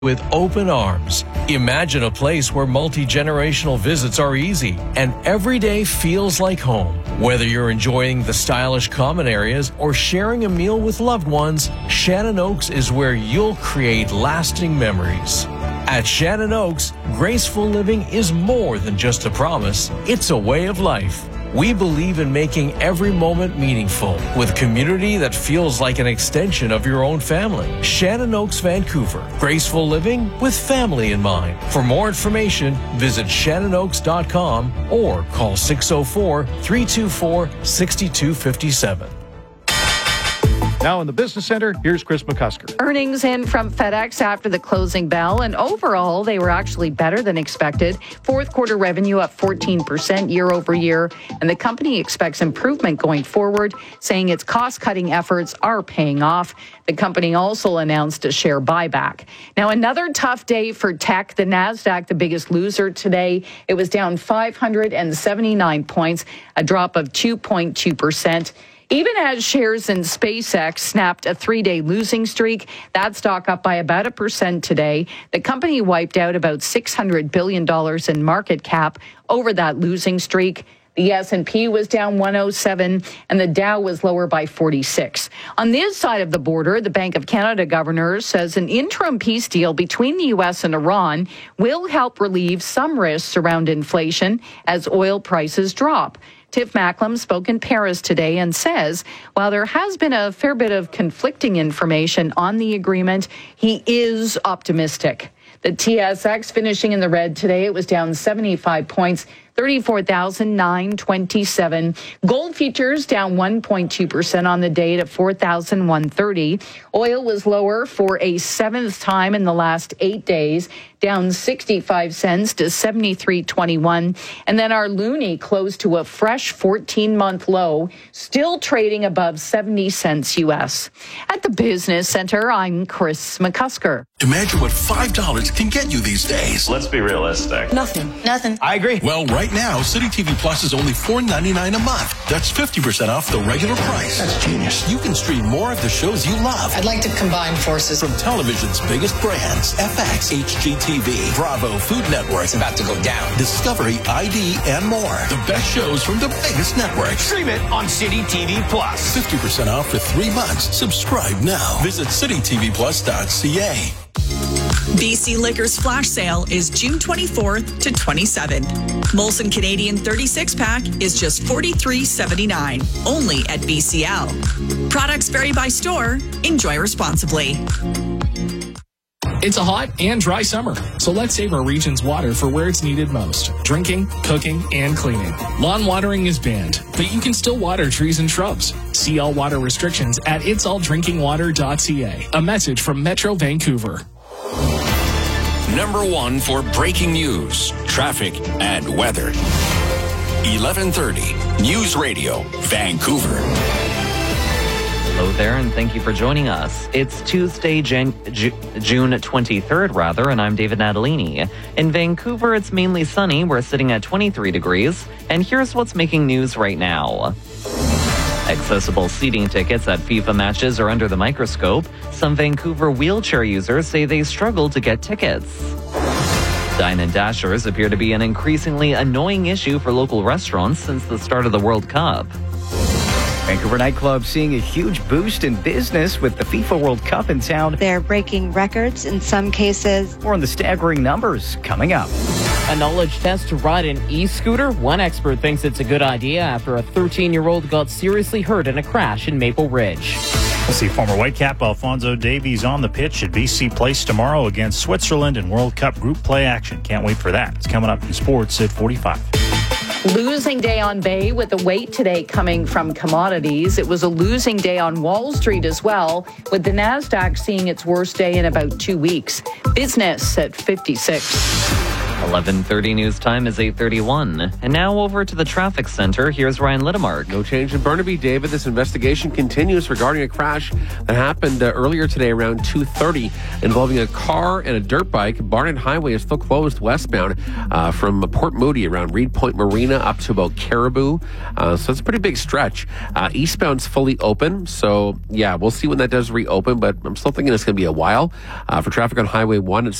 with open arms. Imagine a place where multi-generational visits are easy and every day feels like home. Whether you're enjoying the stylish common areas or sharing a meal with loved ones, Shannon Oaks is where you'll create lasting memories. At Shannon Oaks, graceful living is more than just a promise, it's a way of life. We believe in making every moment meaningful with community that feels like an extension of your own family. Shannon Oaks, Vancouver. Graceful living with family in mind. For more information, visit shannonoaks.com or call 604-324-6257. Now in the Business Center, here's Chris McCusker. Earnings in from FedEx after the closing bell, and overall, they were actually better than expected. Fourth quarter revenue up 14% year over year, and the company expects improvement going forward, saying its cost-cutting efforts are paying off. The company also announced a share buyback. Now, another tough day for tech. The NASDAQ, the biggest loser today, it was down 579 points, a drop of 2.2%. Even as shares in SpaceX snapped a three-day losing streak, that stock up by about 1% today. The company wiped out about $600 billion in market cap over that losing streak. The S&P was down 107, and the Dow was lower by 46. On this side of the border, the Bank of Canada governor says an interim peace deal between the U.S. and Iran will help relieve some risks around inflation as oil prices drop. Tiff Macklem spoke in Paris today and says, while there has been a fair bit of conflicting information on the agreement, he is optimistic. The TSX finishing in the red today. It was down 75 points, 34,927. Gold futures down 1.2% on the day at 4,130. Oil was lower for a seventh time in the last 8 days, down 65 cents to 73.21. And then our loonie closed to a fresh 14-month low, still trading above 70 cents U.S. At the Business Center, I'm Chris McCusker. Imagine what $5 can get you these days. Let's be realistic. Nothing. I agree. Well, right now, City TV Plus is only $4.99 a month. That's 50% off the regular price. That's genius. You can stream more of the shows you love. I'd like to combine forces. From television's biggest brands, FX, HGTV, Bravo, Food Network. It's about to go down. Discovery, ID, and more. The best shows from the biggest networks. Stream it on City TV Plus. 50% off for 3 months. Subscribe now. Visit citytvplus.ca. BC Liquor's flash sale is June 24th to 27th. Molson Canadian 36-pack is just $43.79, only at BCL. Products vary by store. Enjoy responsibly. It's a hot and dry summer, so let's save our region's water for where it's needed most: drinking, cooking, and cleaning. Lawn watering is banned, but you can still water trees and shrubs. See all water restrictions at itsallDrinkingWater.ca. A message from Metro Vancouver. Number one for breaking news, traffic, and weather. 1130 News Radio, Vancouver. Hello there, and thank you for joining us. It's Tuesday, June 23rd, and I'm David Natalini. In Vancouver, it's mainly sunny. We're sitting at 23 degrees, and here's what's making news right now. Accessible seating tickets at FIFA matches are under the microscope. Some Vancouver wheelchair users say they struggle to get tickets. Dine and Dashers appear to be an increasingly annoying issue for local restaurants since the start of the World Cup. Vancouver nightclubs seeing a huge boost in business with the FIFA World Cup in town. They're breaking records in some cases. More on the staggering numbers coming up. A knowledge test to ride an e-scooter? One expert thinks it's a good idea after a 13-year-old got seriously hurt in a crash in Maple Ridge. We'll see former Whitecap Alfonso Davies on the pitch at BC Place tomorrow against Switzerland in World Cup group play action. Can't wait for that. It's coming up in sports at 45. Losing day on Bay with the weight today coming from commodities. It was a losing day on Wall Street as well, with the NASDAQ seeing its worst day in about 2 weeks. Business at 56. 11:30 news time is 8:31. And now over to the traffic center. Here's Ryan Littemark. No change in Burnaby, David. This investigation continues regarding a crash that happened earlier today around 2:30 involving a car and a dirt bike. Barnett Highway is still closed westbound from Port Moody around Reed Point Marina up to about Caribou. So it's a pretty big stretch. Eastbound's fully open. So, yeah, we'll see when that does reopen, but I'm still thinking it's going to be a while. For traffic on Highway 1, it's